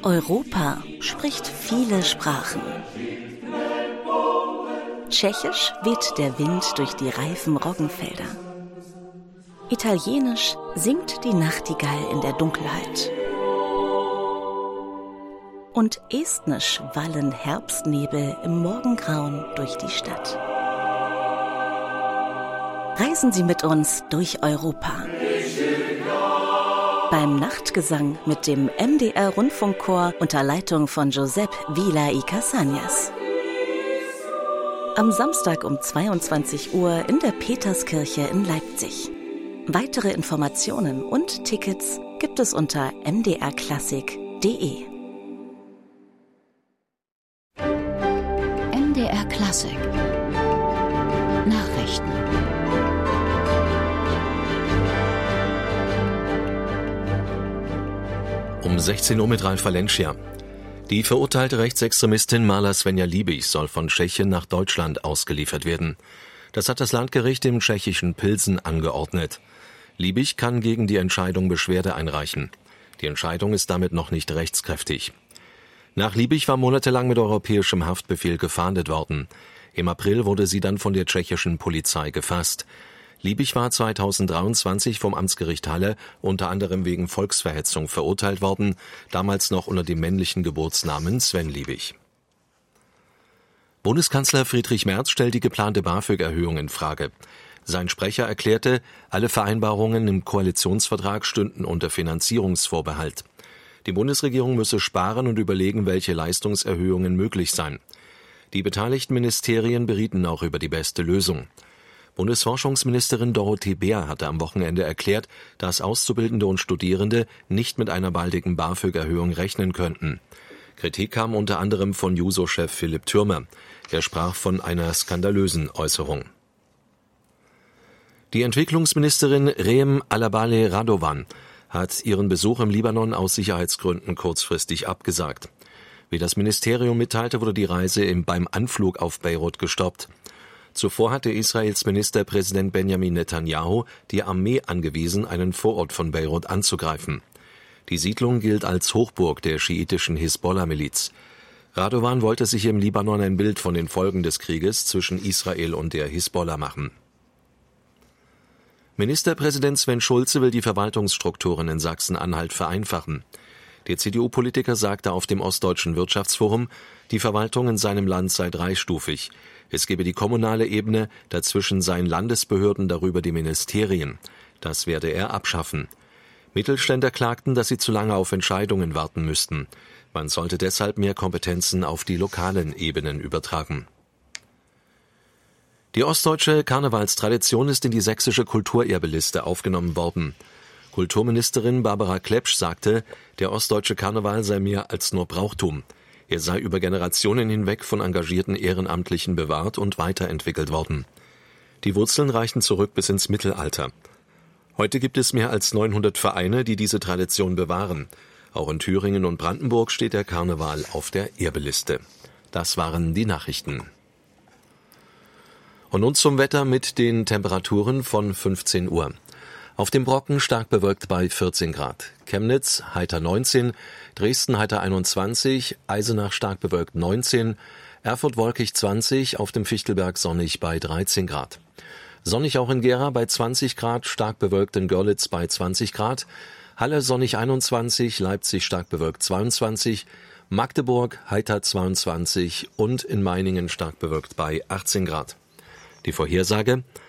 Europa spricht viele Sprachen. Tschechisch weht der Wind durch die reifen Roggenfelder. Italienisch singt die Nachtigall in der Dunkelheit. Und estnisch wallen Herbstnebel im Morgengrauen durch die Stadt. Reisen Sie mit uns durch Europa. Beim Nachtgesang mit dem MDR-Rundfunkchor unter Leitung von Josep Vila y Casañas. Am Samstag um 22 Uhr in der Peterskirche in Leipzig. Weitere Informationen und Tickets gibt es unter mdrklassik.de. MDR Klassik Nachrichten. Um 16 Uhr mit Ralf Valencia. Die verurteilte Rechtsextremistin Marla Svenja Liebig soll von Tschechien nach Deutschland ausgeliefert werden. Das hat das Landgericht im tschechischen Pilsen angeordnet. Liebig kann gegen die Entscheidung Beschwerde einreichen. Die Entscheidung ist damit noch nicht rechtskräftig. Nach Liebig war monatelang mit europäischem Haftbefehl gefahndet worden. Im April wurde sie dann von der tschechischen Polizei gefasst. Liebig war 2023 vom Amtsgericht Halle unter anderem wegen Volksverhetzung verurteilt worden, damals noch unter dem männlichen Geburtsnamen Sven Liebig. Bundeskanzler Friedrich Merz stellt die geplante BAföG-Erhöhung in Frage. Sein Sprecher erklärte, alle Vereinbarungen im Koalitionsvertrag stünden unter Finanzierungsvorbehalt. Die Bundesregierung müsse sparen und überlegen, welche Leistungserhöhungen möglich seien. Die beteiligten Ministerien berieten auch über die beste Lösung. Bundesforschungsministerin Dorothee Bär hatte am Wochenende erklärt, dass Auszubildende und Studierende nicht mit einer baldigen BAföG-Erhöhung rechnen könnten. Kritik kam unter anderem von Juso-Chef Philipp Thürmer. Er sprach von einer skandalösen Äußerung. Die Entwicklungsministerin Reem Alabale Radovan hat ihren Besuch im Libanon aus Sicherheitsgründen kurzfristig abgesagt. Wie das Ministerium mitteilte, wurde die Reise beim Anflug auf Beirut gestoppt. Zuvor hatte Israels Ministerpräsident Benjamin Netanyahu die Armee angewiesen, einen Vorort von Beirut anzugreifen. Die Siedlung gilt als Hochburg der schiitischen Hisbollah-Miliz. Radovan wollte sich im Libanon ein Bild von den Folgen des Krieges zwischen Israel und der Hisbollah machen. Ministerpräsident Sven Schulze will die Verwaltungsstrukturen in Sachsen-Anhalt vereinfachen. Der CDU-Politiker sagte auf dem Ostdeutschen Wirtschaftsforum, die Verwaltung in seinem Land sei dreistufig. Es gebe die kommunale Ebene, dazwischen seien Landesbehörden, darüber die Ministerien. Das werde er abschaffen. Mittelständler klagten, dass sie zu lange auf Entscheidungen warten müssten. Man sollte deshalb mehr Kompetenzen auf die lokalen Ebenen übertragen. Die ostdeutsche Karnevalstradition ist in die sächsische Kulturerbeliste aufgenommen worden. Kulturministerin Barbara Klepsch sagte, der ostdeutsche Karneval sei mehr als nur Brauchtum. Er sei über Generationen hinweg von engagierten Ehrenamtlichen bewahrt und weiterentwickelt worden. Die Wurzeln reichen zurück bis ins Mittelalter. Heute gibt es mehr als 900 Vereine, die diese Tradition bewahren. Auch in Thüringen und Brandenburg steht der Karneval auf der Erbeliste. Das waren die Nachrichten. Und nun zum Wetter mit den Temperaturen von 15 Uhr. Auf dem Brocken stark bewölkt bei 14 Grad. Chemnitz heiter 19, Dresden heiter 21, Eisenach stark bewölkt 19, Erfurt wolkig 20, auf dem Fichtelberg sonnig bei 13 Grad. Sonnig auch in Gera bei 20 Grad, stark bewölkt in Görlitz bei 20 Grad, Halle sonnig 21, Leipzig stark bewölkt 22, Magdeburg heiter 22 und in Meiningen stark bewölkt bei 18 Grad. Die Vorhersage: